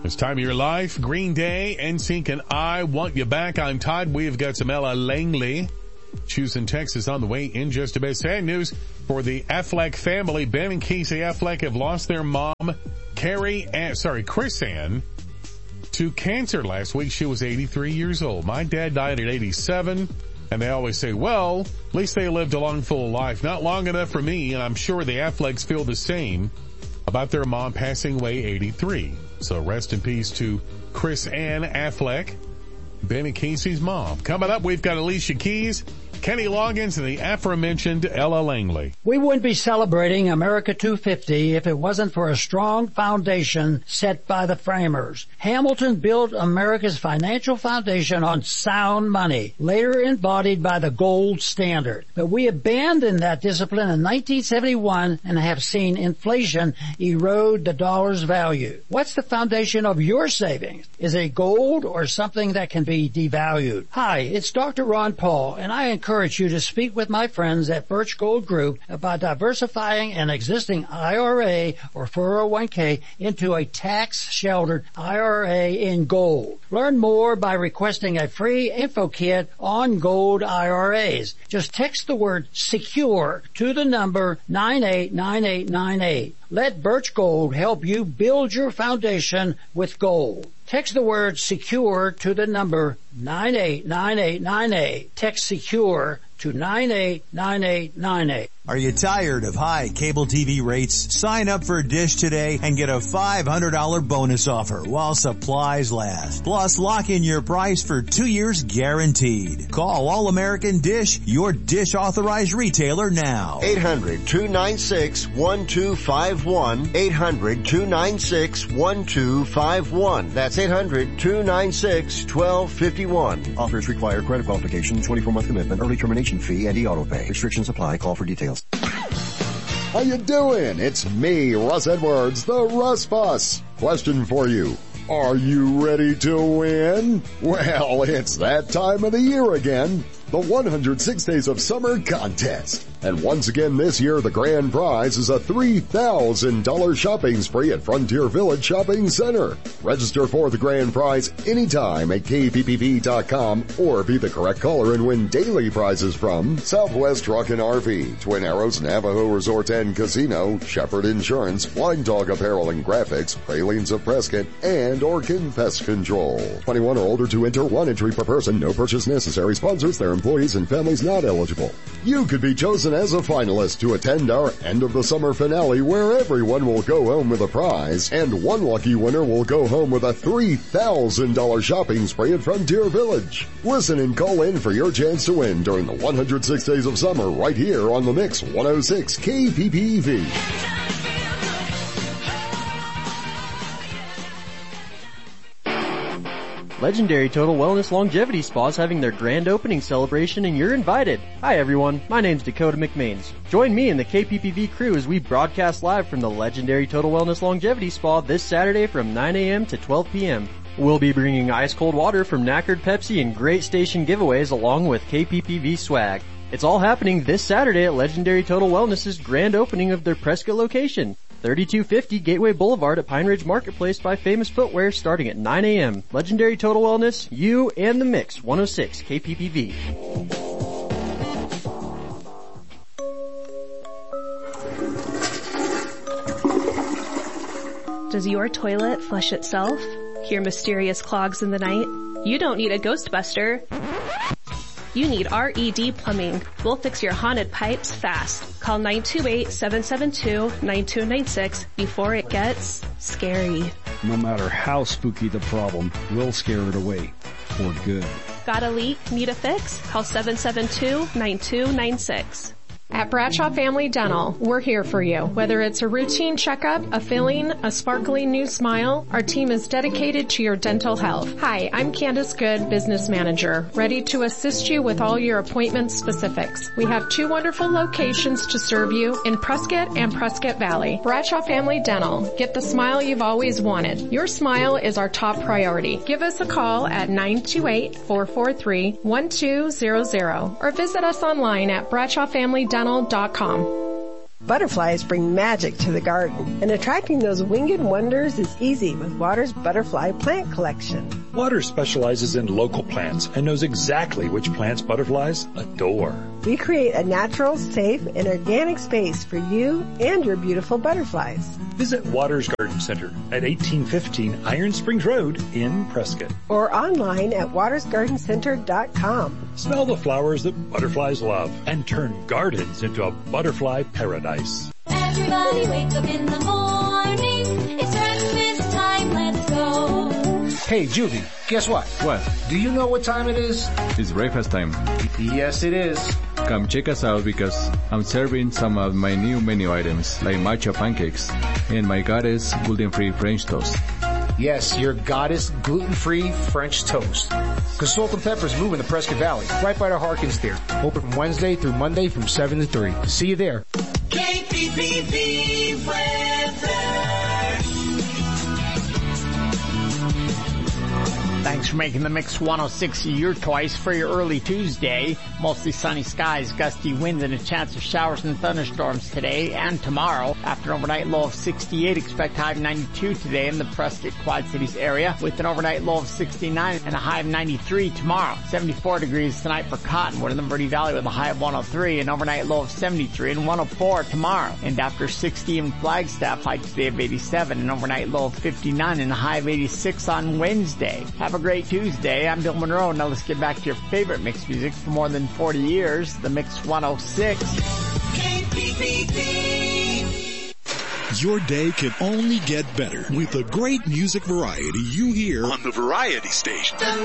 It's time of your life. Green Day, NSYNC, and I Want You Back. I'm Todd. We've got some Ella Langley. Houston, Texas on the way in just a bit. Sad news for the Affleck family. Ben and Casey Affleck have lost their mom, Chris Ann, to cancer last week. She was 83 years old. My dad died at 87. And they always say, well, at least they lived a long, full life. Not long enough for me, and I'm sure the Afflecks feel the same about their mom passing away 83. So rest in peace to Chris Ann Affleck, Ben and Casey's mom. Coming up, we've got Alicia Keys, Kenny Loggins, and the aforementioned Ella Langley. We wouldn't be celebrating America 250 if it wasn't for a strong foundation set by the framers. Hamilton built America's financial foundation on sound money, later embodied by the gold standard. But we abandoned that discipline in 1971 and have seen inflation erode the dollar's value. What's the foundation of your savings? Is it gold or something that can be devalued? Hi, it's Dr. Ron Paul, and I encourage you to speak with my friends at Birch Gold Group about diversifying an existing IRA or 401k into a tax-sheltered IRA in gold. Learn more by requesting a free info kit on gold IRAs. Just text the word SECURE to the number 989898. Let Birch Gold help you build your foundation with gold. Text the word SECURE to the number 989898. Text SECURE to 989898. Are you tired of high cable TV rates? Sign up for Dish today and get a $500 bonus offer while supplies last. Plus, lock in your price for 2 years guaranteed. Call All American Dish, your Dish authorized retailer now. 800-296-1251. 800-296-1251. That's 800-296-1251. Offers require credit qualification, 24-month commitment, early termination fee, and e-auto pay. Restrictions apply. Call for details. How you doing? It's me, Russ Edwards, the Russ Boss. Question for you. Are you ready to win? Well, it's that time of the year again. The 106 Days of Summer Contest. And once again this year, the grand prize is a $3,000 shopping spree at Frontier Village Shopping Center. Register for the grand prize anytime at kppv.com or be the correct caller and win daily prizes from Southwest Truck and RV, Twin Arrows Navajo Resort and Casino, Shepherd Insurance, Blind Dog Apparel and Graphics, Pralines of Prescott, and Orkin Pest Control. 21 or older to enter, 1 entry per person, no purchase necessary. Sponsors, their employees and families not eligible. You could be chosen as a finalist to attend our end of the summer finale where everyone will go home with a prize and one lucky winner will go home with a $3,000 shopping spree at Frontier Village. Listen and call in for your chance to win during the 106 Days of Summer right here on the Mix 106 KPPV. Legendary Total Wellness Longevity Spa is having their grand opening celebration and you're invited. Hi everyone, my name's Dakota McMains. Join me and the KPPV crew as we broadcast live from the Legendary Total Wellness Longevity Spa this Saturday from 9 a.m. to 12 p.m. We'll be bringing ice cold water from Knackered Pepsi and great station giveaways along with KPPV swag. It's all happening this Saturday at Legendary Total Wellness's grand opening of their Prescott location. 3250 Gateway Boulevard at Pine Ridge Marketplace by Famous Footwear starting at 9 a.m. Legendary Total Wellness, you and the Mix 106 KPPV. Does your toilet flush itself? Hear mysterious clogs in the night? You don't need a Ghostbuster. You need RED Plumbing. We'll fix your haunted pipes fast. Call 928-772-9296 before it gets scary. No matter how spooky the problem, we'll scare it away for good. Got a leak? Need a fix? Call 772-9296. At Bradshaw Family Dental, we're here for you. Whether it's a routine checkup, a filling, a sparkling new smile, our team is dedicated to your dental health. Hi, I'm Candace Good, Business Manager, ready to assist you with all your appointment specifics. We have 2 wonderful locations to serve you in Prescott and Prescott Valley. Bradshaw Family Dental. Get the smile you've always wanted. Your smile is our top priority. Give us a call at 928-443-1200 or visit us online at BradshawFamilyDental.com. Butterflies bring magic to the garden, and attracting those winged wonders is easy with Water's Butterfly Plant Collection. Water specializes in local plants and knows exactly which plants butterflies adore. We create a natural, safe, and organic space for you and your beautiful butterflies. Visit Water's Garden Center at 1815 Iron Springs Road in Prescott. Or online at watersgardencenter.com. Smell the flowers that butterflies love and turn gardens into a butterfly paradise. Everybody wake up in the morning. It's breakfast time, let's go. Hey, Judy, guess what? What? Do you know what time it is? It's breakfast time. Yes, it is. Come check us out because I'm serving some of my new menu items like matcha pancakes and my Goddess gluten-free French toast. Yes, your Goddess gluten-free French toast. Because Salt and Pepper's moving to Prescott Valley, right by the Harkins Theater. Open from Wednesday through Monday from 7 to 3. See you there. KPPV weather. Thanks for making the Mix 106 your choice for your early Tuesday. Mostly sunny skies, gusty winds, and a chance of showers and thunderstorms today and tomorrow. After an overnight low of 68, expect high of 92 today in the Prescott Quad Cities area, with an overnight low of 69 and a high of 93 tomorrow. 74 degrees tonight for Cottonwood in the Verde Valley with a high of 103, an overnight low of 73 and 104 tomorrow. And after 60 in Flagstaff, high today of 87, an overnight low of 59 and a high of 86 on Wednesday. Have a great Tuesday. I'm Bill Monroe. Now let's get back to your favorite mix music for more than 40 years, the Mix 106. KPPV. Your day can only get better with the great music variety you hear on the Variety Station.